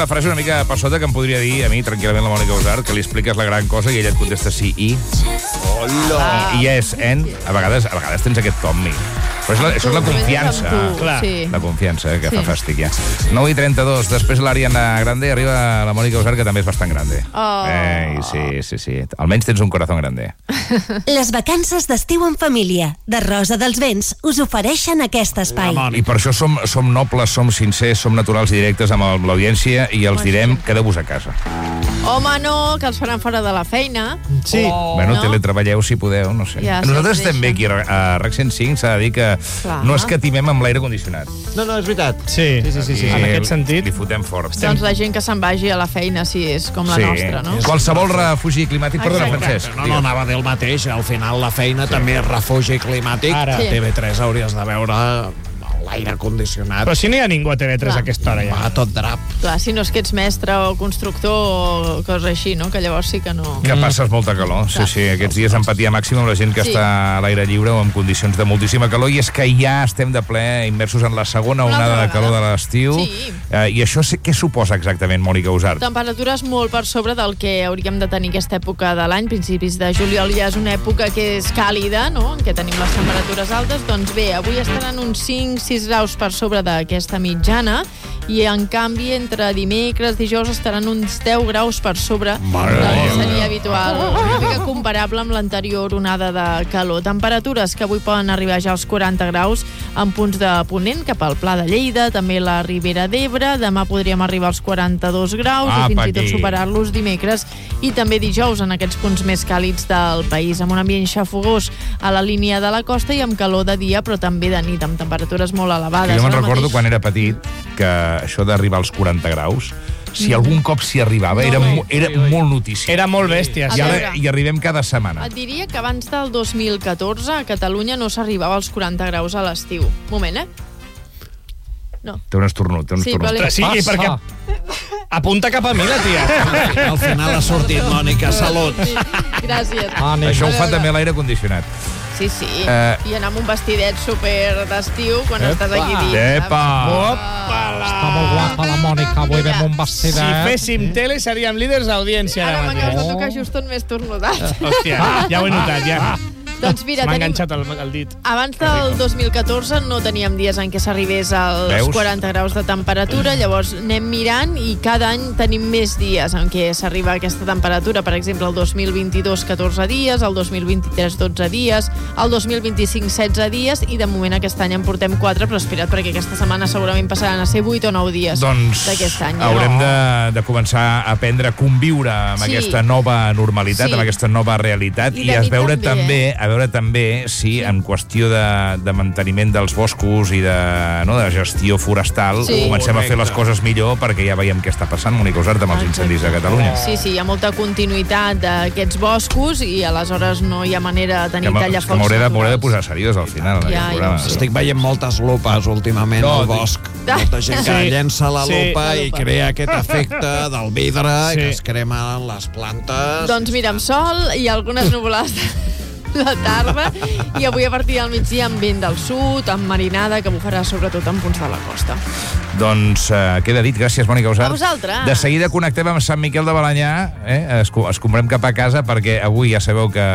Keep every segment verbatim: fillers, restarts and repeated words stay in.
una frase una mica per sota que em podria dir a mi, tranquil·lament, la Mònica Usart, que li expliques la gran cosa i ella et contesta sí i. Hola! I és, en, a vegades, a vegades tens aquest Tommy. Però és la, això és la confiança. Sí. La confiança, eh, que Sí. fa fàstic, ja. nou i trenta-dos, després l'Ariana Grande, arriba la Mònica Usart, que també és bastant grande. Oh. Ei, sí, sí, sí. Almenys tens un corazón grande. Les vacances d'estiu en família de Rosa dels Vents us ofereixen aquest espai. I per això som, som nobles, som sincers, som naturals i directes amb l'audiència i els direm, quedeu-vos a casa. Home, no, que els faran fora de la feina. Sí. Oh, Bueno, no? teletreballeu si podeu, no sé. Ja, Nosaltres sí, estem bé aquí a RAC cent cinc, s'ha de dir que Clar. no escatimem amb l'aire condicionat. No, no, és veritat. Sí, sí, sí, sí. I En aquest sentit... Li fotem fort. Doncs la gent que se'n vagi a la feina, si és com la Sí. nostra, no? Qualsevol refugi climàtic, perdona, Exacte. Francesc. No, no, anava a dir el mateix. Al final la feina sí. també és refugi climàtic. Ara. A Sí. T V tres hauries de veure l'aire condicionat. Però si no hi ha ningú a T V tres Clar. a aquesta hora ja. Va tot drap. Clar, si no és que ets mestre o constructor o cosa així, no? Que llavors sí que no... Que passes molta calor. Sí, sí, aquests dies empatia màxima amb la gent que Sí. està a l'aire lliure o en condicions de moltíssima calor, i és que ja estem de ple immersos en la segona Una onada altra de calor de vegada. l'estiu. Sí. Eh, I això sé- què suposa exactament, Mònica Usart? Temperatures molt per sobre del que hauríem de tenir aquesta època de l'any. Principis de juliol ja és una època que és càlida, no?, en què tenim les temperatures altes. Doncs bé, avui estaran uns cinc sis graus per sobre d'aquesta mitjana, i en canvi entre dimecres i dijous estaran uns deu graus per sobre Mare del que Déu. seria habitual. Una mica comparable amb l'anterior onada de calor. Temperatures que avui poden arribar ja als quaranta graus en punts de ponent cap al Pla de Lleida, també la Ribera d'Ebre. Demà podríem arribar als quaranta-dos graus Apa, i fins i tot aquí. superar-los dimecres, i també dijous en aquests punts més càlids del país, amb un ambient xafogós a la línia de la costa i amb calor de dia, però també de nit, amb temperatures molt elevades. Que jo me'n Ara recordo mateix- quan era petit que això d'arribar als quaranta graus, si algun cop s'hi arribava, No, era, no. mo- era molt notícia. Era molt bèstia. A I ara veure. hi arribem cada setmana. Et diria que abans del dos mil catorze a Catalunya no s'arribava als quaranta graus a l'estiu. Moment, eh? No. Té un esternut, té un Sí, esternut. vale. Sí, i perquè... Apunta cap a mi, la tia. Al final ha sortit, Mònica. Salut. Sí, gràcies. Això ho A fa veure. també l'aire condicionat. Sí, sí. Eh. I anar amb un vestidet super d'estiu quan estàs aquí dins. Epa! Està molt guapa la Mònica, avui Mira, vam un vestidet. Si féssim tele seríem líders d'audiència Ara ara m'acabes mateix. de tocar just on m'he estornudat. Hòstia, ja ho he notat, ja. Doncs mira, M'ha tenim... enganxat el, el dit. Abans del dos mil catorze no teníem dies en què s'arribés als Veus? quaranta graus de temperatura, llavors anem mirant i cada any tenim més dies en què s'arriba a aquesta temperatura. Per exemple, el dos mil vint-i-dos, catorze dies, el dos mil vint-i-tres, dotze dies, el dos mil vint-i-cinc, setze dies, i de moment aquest any en portem quatre, però espera't, perquè aquesta setmana segurament passaran a ser vuit o nou dies Doncs d'aquest any. haurem de, de començar a aprendre a conviure amb Sí. aquesta nova normalitat, Sí. amb aquesta nova realitat, I i, de a nit veure també, també, eh? a veure també si en qüestió de, de manteniment dels boscos i de, no, de gestió forestal Sí. comencem a fer les coses millor, perquè ja veiem què està passant, Mònica Usart, amb els incendis de Catalunya. Sí, sí, hi ha molta continuïtat d'aquests boscos i aleshores no hi ha manera de Que tenir m- tallafocs que m'hauré de, m'hauré de naturals. posar seriós al final, en Ja, aquest ja ho programa. sé. Estic veient moltes lupes últimament No, al dic- bosc. Molta gent que Sí. llença la Sí. lupa La i lupa. crea aquest efecte del vidre Sí. que es cremen les plantes. Doncs mira, amb sol i algunes nuvolades de la tarda, i avui a partir del migdia amb vent del sud, amb marinada, que bufarà sobretot en punts de la costa. Doncs uh, queda dit, gràcies, Mònica Usart. A vosaltres. De seguida connectem amb Sant Miquel de Balanyà, eh? es, es comprem cap a casa, perquè avui ja sabeu que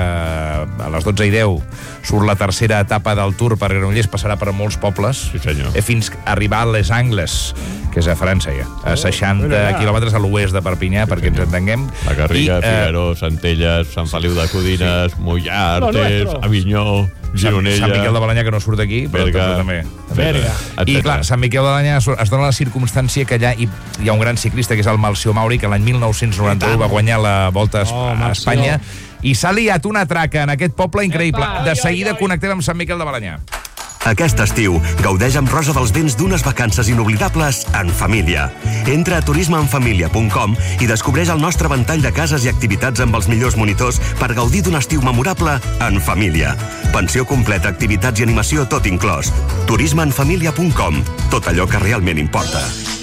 a les dotze i deu surt la tercera etapa del Tour per Granollers, passarà per molts pobles, Sí, senyor. eh, fins a arribar a Les Angles, que és a França ja, a seixanta mira, ja. quilòmetres a l'oest de Perpinyà, perquè ens entenguem. La Garriga, I, eh, Figaró, Centelles, Sant Feliu de Codines, Mollà, Lo Artés, nuestro. Avinyó, Sant, Gironella... Sant Miquel de Balanyà, que no surt aquí, però Berga, tot també. Berga. I clar, Sant Miquel de Balanyà es dona la circumstància que allà hi, hi ha un gran ciclista, que és el Malció Mauri, que l'any mil nou-cents noranta-u va guanyar la Volta a, Oh, a Malció. Espanya, i s'ha liat una traca en aquest poble increïble. De seguida connectem amb Sant Miquel de Balanyà. Aquest estiu, gaudeix amb Rosa dels Vents d'unes vacances inoblidables en família. Entra a turisme en família punt com i descobreix el nostre ventall de cases i activitats amb els millors monitors per gaudir d'un estiu memorable en família. Pensió completa, activitats i animació tot inclòs. turisme en família punt com. Tot allò que realment importa.